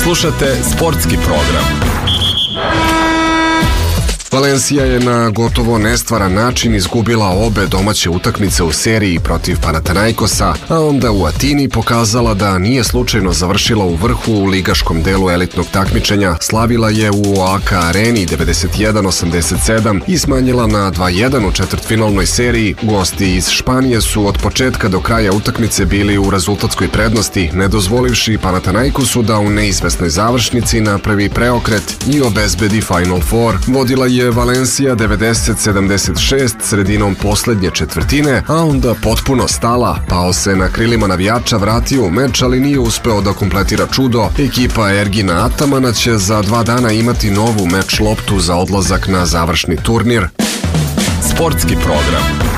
Slušate sportski program. Valencia je na gotovo nestvaran način izgubila obe domaće utakmice u seriji protiv Panathinaikosa, a onda u Atini pokazala da nije slučajno završila u vrhu u ligaškom delu elitnog takmičenja, slavila je u OAK areni 91-87 i smanjila na 2-1 u četvrtfinalnoj seriji. Gosti iz Španije su od početka do kraja utakmice bili u rezultatskoj prednosti, ne dozvolivši Panathinaikosu da u neizvesnoj završnici napravi preokret i obezbedi Final Four. Vodila je Valencia 90-76 sredinom poslednje četvrtine, a onda potpuno stala, pao se na krilima navijača, vratio u meč, ali nije uspeo da kompletira čudo. Ekipa Ergina Atamana će za 2 dana imati novu meč loptu za odlazak na završni turnir. Sportski program.